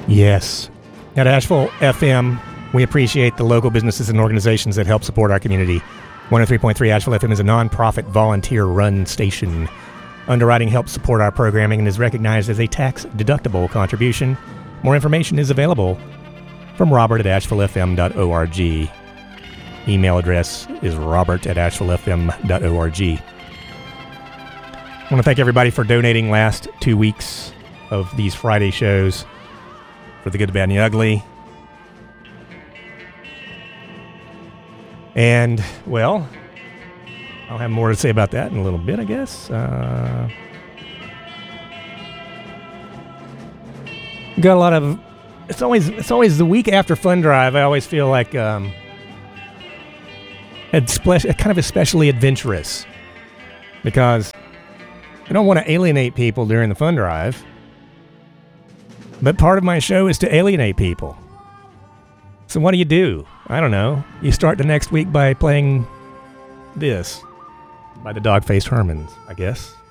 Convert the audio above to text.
Yes. At Asheville FM, we appreciate the local businesses and organizations that help support our community. 103.3 Asheville FM is a non-profit, volunteer-run station. Underwriting helps support our programming and is recognized as a tax-deductible contribution. More information is available from Robert at AshevilleFM.org. Email address is Robert at AshevilleFM.org. I want to thank everybody for donating last 2 weeks of these Friday shows for the good, the bad, and the ugly. And, well, I'll have more to say about that in a little bit, I guess. Got a lot of... It's always the week after Fund Drive, I always feel like it's kind of especially adventurous. Because I don't want to alienate people during the Fund Drive. But part of my show is to alienate people. So what do? I don't know. You start the next week by playing this by the Dog-Faced Hermans, I guess.